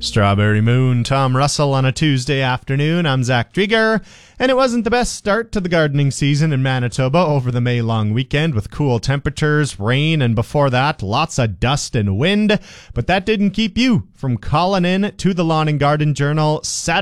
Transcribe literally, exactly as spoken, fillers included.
Strawberry Moon, Tom Russell on a Tuesday afternoon. I'm Zach Drieger, and it wasn't the best start to the gardening season in Manitoba over the May long weekend with cool temperatures, rain, and before that, lots of dust and wind. But that didn't keep you from calling in to the Lawn and Garden Journal Saturday